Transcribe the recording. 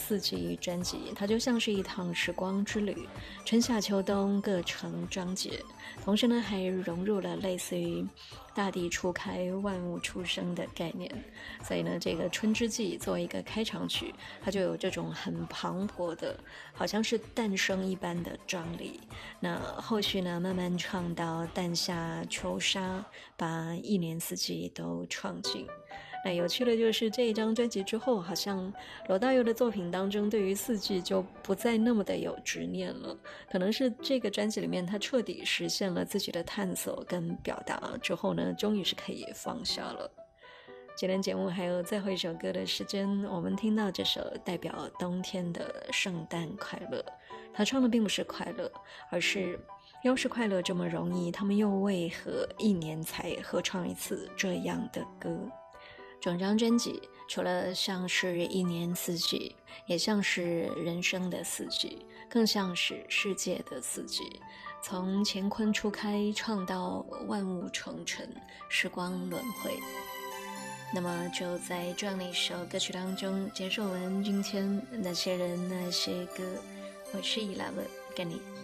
四季专辑，它就像是一趟时光之旅，春夏秋冬各成章节，同时呢还融入了类似于大地初开万物出生的概念，所以呢这个春之祭作为一个开场曲，它就有这种很磅礴的好像是诞生一般的张力。那后续呢慢慢唱到旦夏秋沙，把一年四季都唱尽。那有趣的就是这一张专辑之后，好像罗大佑的作品当中对于四季就不再那么的有执念了，可能是这个专辑里面他彻底实现了自己的探索跟表达之后呢，终于是可以放下了。今天节目还有最后一首歌的时间，我们听到这首代表冬天的圣诞快乐，他唱的并不是快乐，而是要是快乐这么容易，他们又为何一年才合唱一次这样的歌。整张专辑除了像是一年四季，也像是人生的四季，更像是世界的四季，从乾坤初开唱到万物成尘，时光轮回。那么就在这样的一首歌曲当中结束我们今天那些人那些歌，我是伊拉乐，跟你